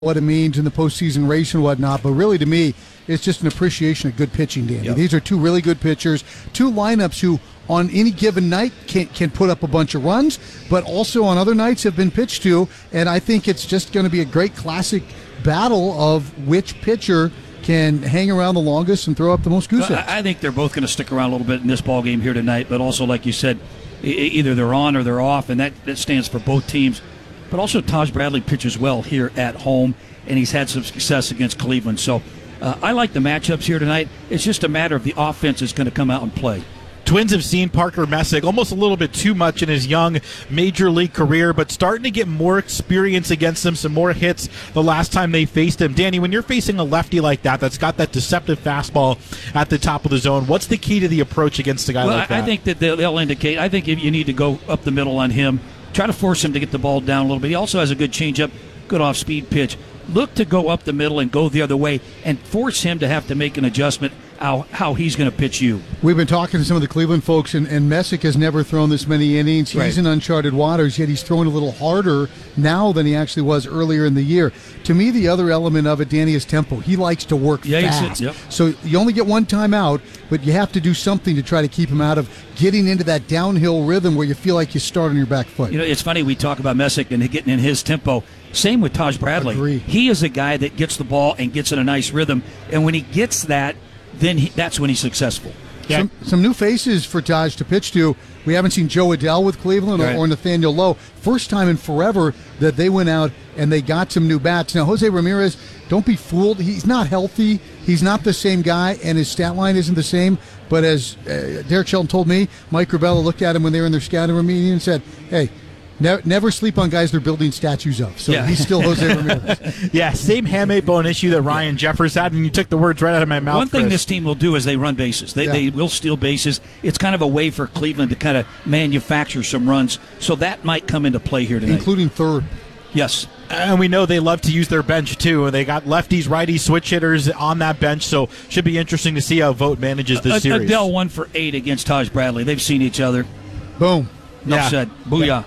what it means in the postseason race and whatnot, but really to me, it's just an appreciation of good pitching, Danny. Yep. These are two really good pitchers, two lineups who on any given night can put up a bunch of runs, but also on other nights have been pitched to, and I think it's just going to be a great classic battle of which pitcher can hang around the longest and throw up the most goose eggs. I think they're both going to stick around a little bit in this ball game here tonight, but also, like you said, either they're on or they're off, and that stands for both teams. But also Taj Bradley pitches well here at home, and he's had some success against Cleveland. So I like the matchups here tonight. It's just a matter of the offense is going to come out and play. Twins have seen Parker Messick almost a little bit too much in his young major league career, but starting to get more experience against him, some more hits the last time they faced him. Danny, when you're facing a lefty like that's got that deceptive fastball at the top of the zone, what's the key to the approach against a guy like that? I think that they'll indicate, I think if you need to go up the middle on him, try to force him to get the ball down a little bit. He also has a good changeup, good off-speed pitch. Look to go up the middle and go the other way and force him to have to make an adjustment how he's going to pitch you. We've been talking to some of the Cleveland folks, and Messick has never thrown this many innings. He's in uncharted waters, yet he's throwing a little harder now than he actually was earlier in the year. To me, the other element of it, Danny, is tempo. He likes to work fast. Yep. So you only get one time out, but you have to do something to try to keep him out of getting into that downhill rhythm where you feel like you start on your back foot. You know, it's funny, we talk about Messick and getting in his tempo. Same with Taj Bradley. Agree. He is a guy that gets the ball and gets in a nice rhythm, and when he gets that, then that's when he's successful. Yeah. Some new faces for Taj to pitch to. We haven't seen Joe Adell with Cleveland or Nathaniel Lowe. First time in forever that they went out and they got some new bats. Now, Jose Ramirez, don't be fooled. He's not healthy. He's not the same guy, and his stat line isn't the same. But as Derek Shelton told me, Mike Rubella looked at him when they were in their scouting room meeting and said, hey, never sleep on guys they're building statues of. So he's still Jose Ramirez. Yeah, same hamate bone issue that Ryan Jeffers had, and you took the words right out of my mouth. One thing this team will do is they run bases. They will steal bases. It's kind of a way for Cleveland to kind of manufacture some runs. So that might come into play here tonight. Including third. Yes. And we know they love to use their bench, too. They got lefties, righties, switch hitters on that bench, so should be interesting to see how Vogt manages this series. Adell 1 for 8 against Taj Bradley. They've seen each other. Boom. Enough said. Booyah.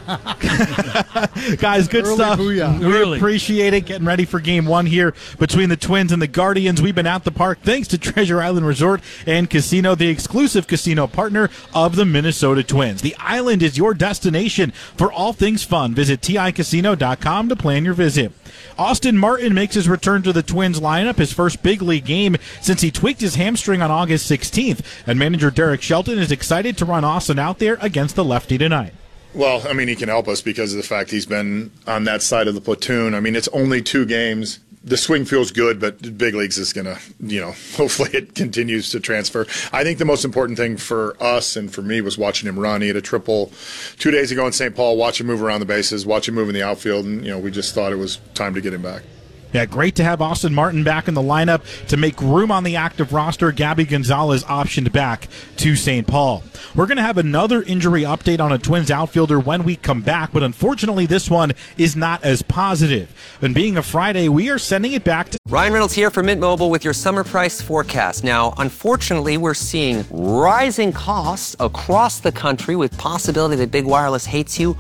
Guys, good stuff. Booyah. We appreciate it. Getting ready for game one here between the Twins and the Guardians. We've been at the park thanks to Treasure Island Resort and Casino, the exclusive casino partner of the Minnesota Twins. The island is your destination for all things fun. Visit TICasino.com to plan your visit. Austin Martin makes his return to the Twins lineup, his first big league game since he tweaked his hamstring on August 16th. And manager Derek Shelton is excited to run Austin out there against the lefty tonight. Well, I mean, he can help us because of the fact he's been on that side of the platoon. I mean, it's only 2 games. The swing feels good, but big leagues is going to, hopefully it continues to transfer. I think the most important thing for us and for me was watching him run. He had a triple 2 days ago in St. Paul, watch him move around the bases, watch him move in the outfield, and, we just thought it was time to get him back. Yeah, great to have Austin Martin back in the lineup to make room on the active roster. Gabby Gonzalez optioned back to St. Paul. We're going to have another injury update on a Twins outfielder when we come back, but unfortunately this one is not as positive. And being a Friday, we are sending it back to... Ryan Reynolds here from Mint Mobile with your summer price forecast. Now, unfortunately, we're seeing rising costs across the country with possibility that big wireless hates you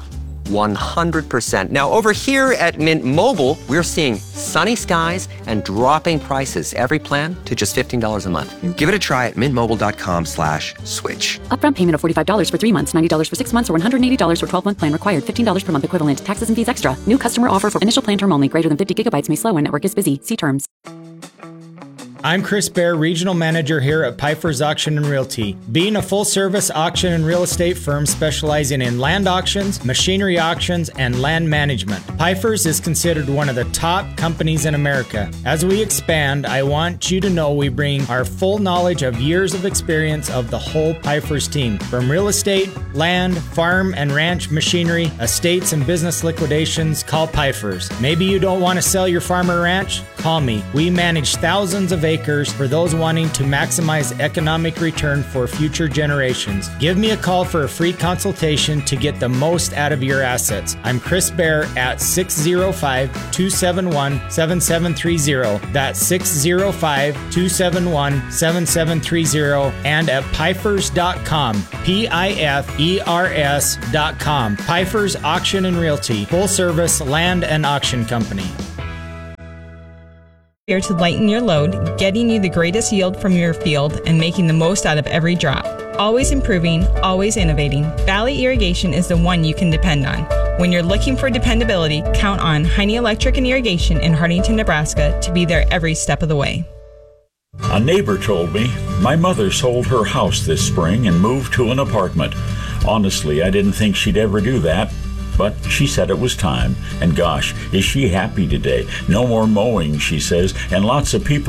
100%. Now, over here at Mint Mobile, we're seeing sunny skies and dropping prices. Every plan to just $15 a month. Give it a try at mintmobile.com/switch. Upfront payment of $45 for 3 months, $90 for 6 months, or $180 for 12-month plan required. $15 per month equivalent. Taxes and fees extra. New customer offer for initial plan term only. Greater than 50 gigabytes may slow when network is busy. See terms. I'm Chris Baer, Regional Manager here at Pfeiffer's Auction and Realty. Being a full-service auction and real estate firm specializing in land auctions, machinery auctions, and land management, Pfeiffer's is considered one of the top companies in America. As we expand, I want you to know we bring our full knowledge of years of experience of the whole Pfeiffer's team. From real estate, land, farm and ranch machinery, estates and business liquidations, call Pfeiffer's. Maybe you don't want to sell your farm or ranch? Call me. We manage thousands of acres for those wanting to maximize economic return for future generations. Give me a call for a free consultation to get the most out of your assets. I'm Chris Baer at 605-271-7730. That's 605-271-7730 and at Pfeifers.com. Pifers.com. Pfeiffer's Auction and Realty. Full service land and auction company. here to lighten your load, getting you the greatest yield from your field and making the most out of every drop. Always improving, always innovating, Valley Irrigation is the one you can depend on. When you're looking for dependability, count on Heine Electric and Irrigation in Hartington, Nebraska to be there every step of the way. A neighbor told me my mother sold her house this spring and moved to an apartment. Honestly, I didn't think she'd ever do that. But she said it was time, and gosh, is she happy today. No more mowing, she says, and lots of people